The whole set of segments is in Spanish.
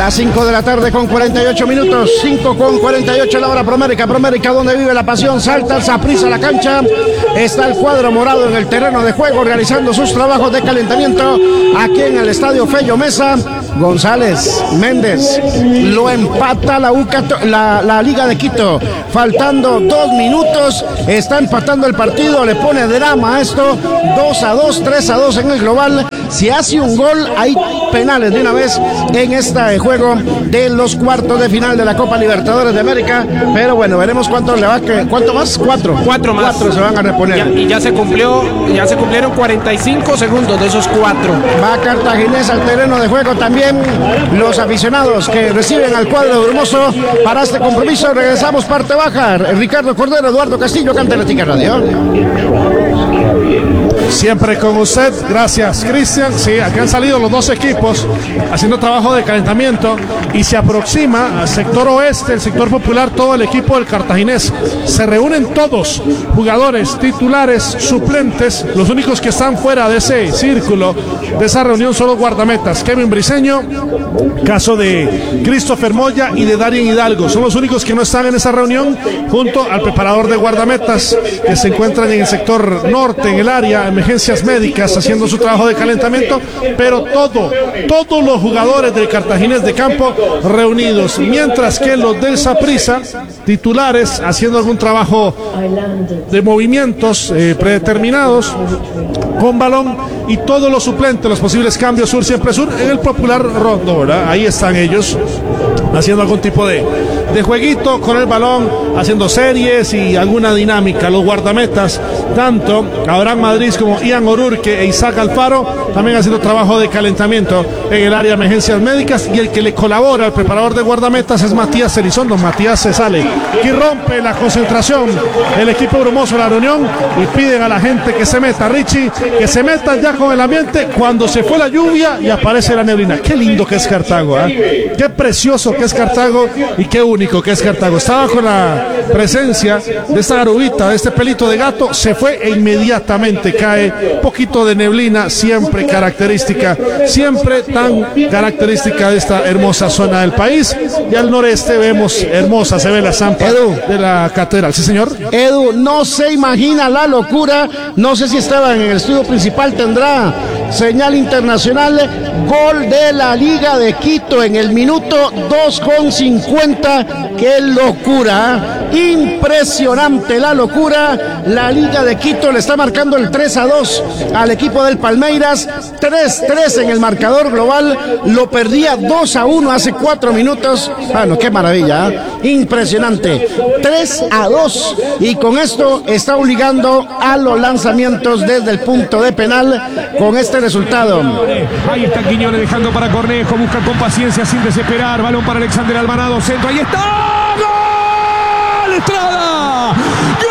Las 5 de la tarde con 48 minutos, 5 con 48 la hora Promérica, donde vive la pasión. Salta el Saprissa a la cancha, está el cuadro morado en el terreno de juego realizando sus trabajos de calentamiento aquí en el estadio Fello Mesa. González Méndez lo empata la Liga de Quito, faltando 2 minutos, está empatando el partido, le pone drama a esto, 2-2, 3-2 en el global. Si hace un gol, hay penales de una vez en este juego de los cuartos de final de la Copa Libertadores de América. Pero bueno, veremos cuánto le va. ¿Cuánto más? 4 más. 4 se van a reponer. Ya se cumplieron 45 segundos de esos 4. Va Cartaginés al terreno de juego también. Los aficionados que reciben al cuadro de Hermoso para este compromiso. Regresamos parte baja. Ricardo Cordero, Eduardo Castillo, Cantelética Radio. Siempre con usted, gracias Cristian. Sí, aquí han salido los dos equipos haciendo trabajo de calentamiento y se aproxima al sector oeste, el sector popular, todo el equipo del Cartaginés. Se reúnen todos, jugadores, titulares, suplentes. Los únicos que están fuera de ese círculo, de esa reunión, son los guardametas. Kevin Briceño, caso de Christopher Moya y de Darien Hidalgo. Son los únicos que no están en esa reunión, junto al preparador de guardametas, que se encuentran en el sector norte, en el área, emergencias médicas, haciendo su trabajo de calentamiento, pero todos los jugadores del Cartaginés de campo reunidos, mientras que los del Saprissa, titulares, haciendo algún trabajo de movimientos predeterminados con balón, y todos los suplentes, los posibles cambios sur siempre sur en el popular rondo, ¿verdad? Ahí están ellos haciendo algún tipo de jueguito con el balón, haciendo series y alguna dinámica. Los guardametas, tanto Abraham Madrid como Ian Orurque e Isaac Alfaro, también haciendo trabajo de calentamiento en el área de emergencias médicas, y el que le colabora al preparador de guardametas es Matías Elizondo. Matías se sale y rompe la concentración el equipo brumoso de la reunión, y piden a la gente que se meta, Richie, que se metan ya con el ambiente cuando se fue la lluvia y aparece la neblina. Qué lindo que es Cartago, qué precioso que es Cartago y qué único que es Cartago. Estaba con la presencia de esta garubita, de este pelito de gato, se fue e inmediatamente cae poquito de neblina, siempre característica, siempre tan característica de esta hermosa zona del país. Y al noreste vemos hermosa, se ve la zampa de la catedral. Sí, señor. Edu, no se imagina la locura, no sé si estaba en el estudio principal, tendrá señal internacional. Gol de la Liga de Quito en el minuto 2:50. ¡Qué locura! Impresionante la locura. La Liga de Quito le está marcando el 3-2 al equipo del Palmeiras. 3-3 en el marcador global. Lo perdía 2-1 hace 4 minutos. Bueno, qué maravilla, Impresionante. 3-2. Y con esto está obligando a los lanzamientos desde el punto de penal con este resultado. Ahí está Quiñones dejando para Cornejo. Busca con paciencia sin desesperar. Balón para Alexander Alvarado. Centro. Ahí está. ¡Gol! ¡Estrada! ¡Gol!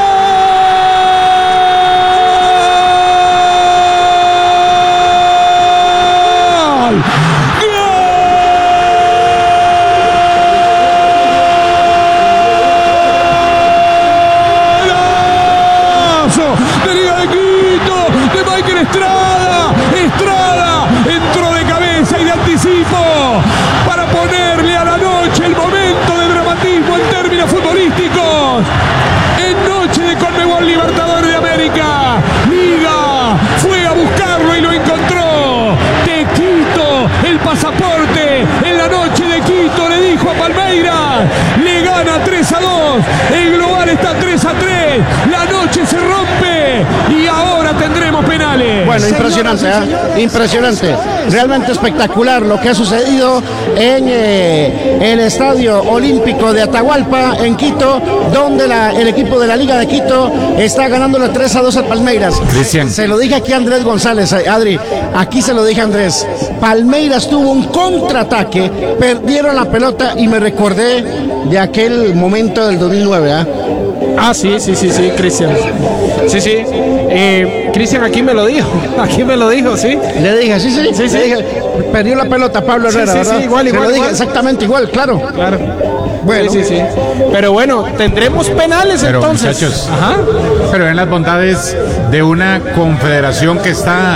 De Liga de Quito, de Michael Estrada entró de cabeza y de anticipo para ponerle a la noche el momento de dramatismo en términos futbolísticos. En noche de Conmebol Libertadores de América, Liga fue a buscarlo y lo encontró. De Quito, el pasaporte en la noche de Quito le dijo a Palmeiras, le gana 3-2, el global está 3-3, la noche se rompe y ahora tendremos penales. Bueno, impresionante, impresionante, realmente espectacular lo que ha sucedido en el Estadio Olímpico de Atahualpa, en Quito, donde el equipo de la Liga de Quito está ganándole 3-2 al Palmeiras. Cristian. Se lo dije aquí a Andrés González, Adri, aquí se lo dije a Andrés. Palmeiras tuvo un contraataque, perdieron la pelota y me recordé de aquel momento del 2009, Sí, Cristian. Sí. Cristian aquí me lo dijo, sí. Le dije, sí. Le dije, perdió la pelota Pablo Herrera, ¿verdad? Sí, igual. Lo dije exactamente igual, claro. Bueno. Sí. Pero bueno, tendremos penales entonces. Muchachos, pero ven las bondades de una confederación que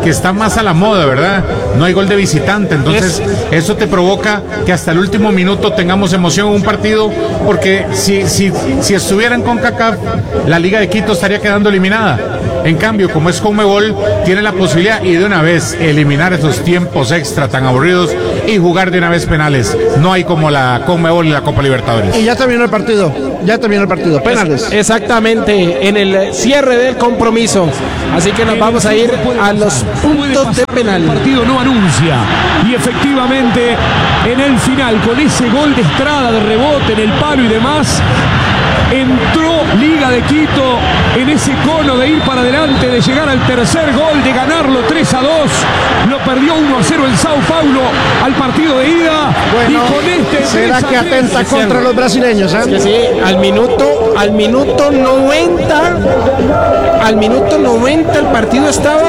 que está más a la moda, ¿verdad? No hay gol de visitante, entonces eso te provoca que hasta el último minuto tengamos emoción en un partido, porque si estuvieran con CONCACAF, la Liga de Quito estaría quedando eliminada. En cambio, como es Conmebol, tiene la posibilidad y de una vez eliminar esos tiempos extra tan aburridos y jugar de una vez penales. No hay como la Conmebol y la Copa Libertadores. Y ya terminó el partido, penales. Exactamente, en el cierre del compromiso. Así que nos vamos a ir a los puntos de penal. El partido no anuncia. Y efectivamente, en el final, con ese gol de Estrada de rebote en el palo y demás, entró Liga de Quito en ese cono de ir para adelante, de llegar al tercer gol, de ganarlo 3-2. Lo perdió 1-0 en Sao Paulo al partido de ida. Bueno, y con este ¿será que atenta contra los brasileños? Es que sí, al minuto 90 el partido estaba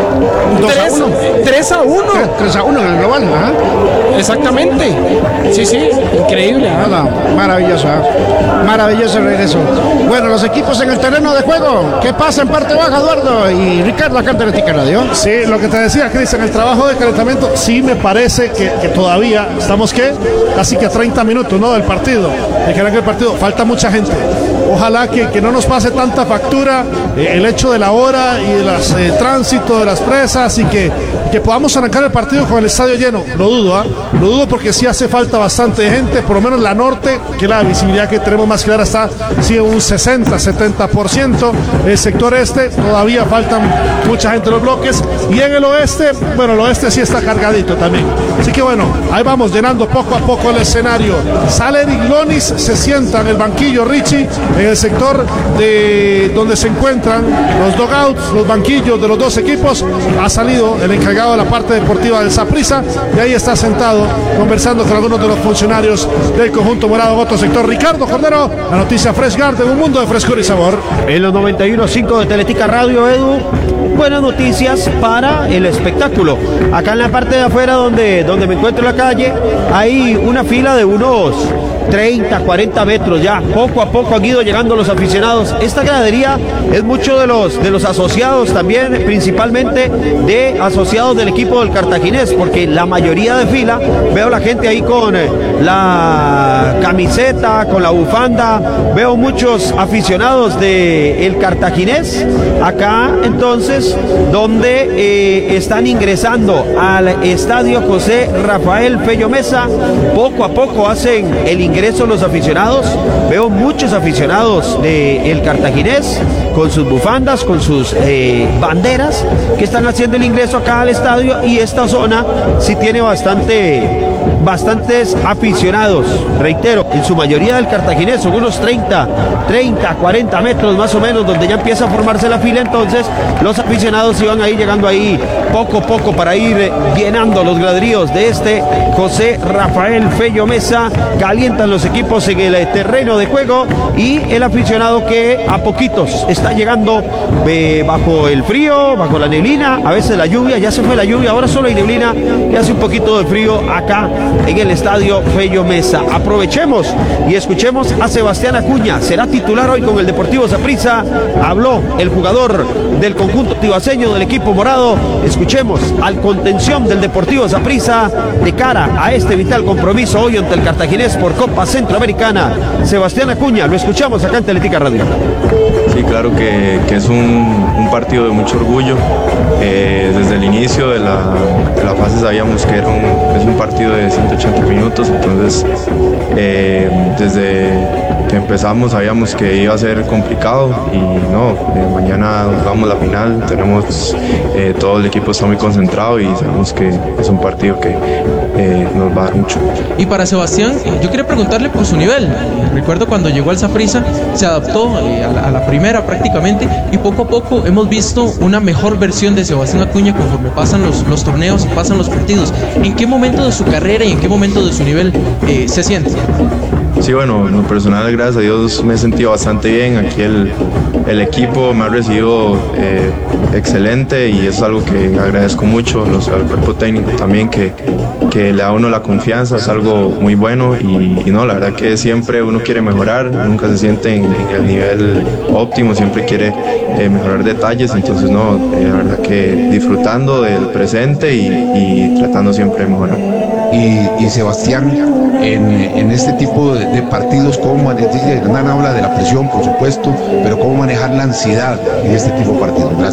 3-1. 3-1 en el global. Ajá. Exactamente. Sí, increíble. Nada, maravilloso, maravilloso el regreso. Bueno, los equipos en el terreno de juego. ¿Qué pasa en parte baja, Eduardo y Ricardo, acá en Teletica Radio? Sí, lo que te decía, Cristian, el trabajo de calentamiento sí me parece que todavía estamos casi que a 30 minutos, ¿no?, del partido, de que arranque el partido. Falta mucha gente. Ojalá que no nos pase tanta factura el hecho de la hora y de los tránsito de las presas, y que podamos arrancar el partido con el estadio lleno. Lo dudo porque sí hace falta bastante gente, por lo menos la norte, que la visibilidad que tenemos más clara está sí un 60-70%. El sector este todavía faltan mucha gente en los bloques, y en el oeste, bueno, el oeste sí está cargadito también. Así que bueno, ahí vamos llenando poco a poco el escenario. Sale Eric Lonis, se sienta en el banquillo Richie, en el sector de donde se encuentran los dugouts, los banquillos de los dos equipos. Ha salido el encargado de la parte deportiva del Saprissa, y ahí está sentado conversando con algunos de los funcionarios del conjunto morado en otro sector. Ricardo Cordero, la noticia Fresh Garden, un mundo de frescura y sabor. En los 91.5 de Teletica Radio, Edu, buenas noticias para el espectáculo. Acá en la parte de afuera donde me encuentro en la calle, hay una fila de unos 30, 40 metros ya. Poco a poco han ido llegando los aficionados. Esta gradería es mucho de los asociados también, principalmente de asociados del equipo del Cartaginés, porque la mayoría de fila, veo la gente ahí con la camiseta, con la bufanda, veo muchos aficionados del Cartaginés acá, entonces, donde están ingresando al estadio José Rafael Fello Mesa. Poco a poco hacen el ingreso los aficionados. Veo muchos aficionados del Cartaginés con sus bufandas, con sus banderas, que están haciendo el ingreso acá al estadio, y esta zona sí tiene bastantes aficionados, reitero, en su mayoría del Cartaginés, son unos 30, 40 metros más o menos, donde ya empieza a formarse la fila. Entonces los aficionados iban ahí llegando ahí poco a poco para ir llenando los graderíos de este José Rafael Fello Mesa. Calientan los equipos en el terreno de juego, y el aficionado que a poquitos está llegando bajo el frío, bajo la neblina, a veces la lluvia. Ya se fue la lluvia, ahora solo hay neblina y hace un poquito de frío acá en el estadio Fello Mesa. Aprovechemos y escuchemos a Sebastián Acuña, será titular hoy con el Deportivo Saprissa. Habló el jugador del conjunto tibaseño del equipo morado. Escuchemos al contención del Deportivo Saprissa de cara a este vital compromiso hoy ante el Cartaginés por Copa Centroamericana. Sebastián Acuña, lo escuchamos acá en Teletica Radio. Sí, claro que es un partido de mucho orgullo. Desde el inicio de la fase sabíamos que es un partido de 180 minutos, entonces desde que empezamos sabíamos que iba a ser complicado, y no, mañana jugamos la final, tenemos todo el equipo está muy concentrado y sabemos que es un partido que nos va a dar mucho. Y para Sebastián, yo quería preguntarle por su nivel. Recuerdo cuando llegó al Saprissa, se adaptó a la primera prácticamente, y poco a poco hemos visto una mejor versión de Sebastián Acuña conforme pasan los torneos y pasan los partidos. ¿En qué momento de su carrera y en qué momento de su nivel se siente? Sí, bueno, en lo personal, gracias a Dios, me he sentido bastante bien. Aquí el equipo me ha recibido excelente, y eso es algo que agradezco mucho, al cuerpo técnico también, que que le da a uno la confianza, es algo muy bueno y no, la verdad que siempre uno quiere mejorar, nunca se siente en el nivel óptimo, siempre quiere mejorar detalles, entonces no, la verdad que disfrutando del presente y tratando siempre de mejorar. Y Sebastián, en este tipo de partidos, ¿cómo manejar? Hernán habla de la presión, por supuesto, pero ¿cómo manejar la ansiedad en este tipo de partidos? Gracias.